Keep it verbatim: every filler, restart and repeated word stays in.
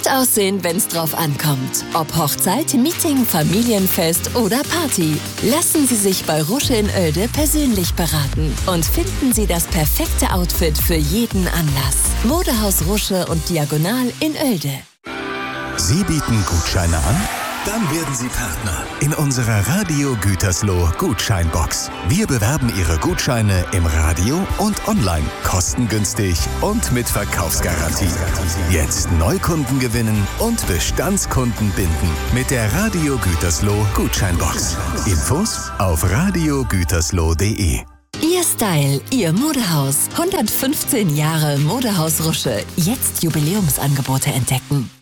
aussehen, wenn's drauf ankommt. Ob Hochzeit, Meeting, Familienfest oder Party. Lassen Sie sich bei Rusche in Oelde persönlich beraten und finden Sie das perfekte Outfit für jeden Anlass. Modehaus Rusche und Diagonal in Oelde. Sie bieten Gutscheine an? Dann werden Sie Partner in unserer Radio Gütersloh Gutscheinbox. Wir bewerben Ihre Gutscheine im Radio und online, kostengünstig und mit Verkaufsgarantie. Jetzt Neukunden gewinnen und Bestandskunden binden mit der Radio Gütersloh Gutscheinbox. Infos auf radio gütersloh punkt de. Ihr Style, Ihr Modehaus. hundertfünfzehn Jahre Modehaus Rusche. Jetzt Jubiläumsangebote entdecken.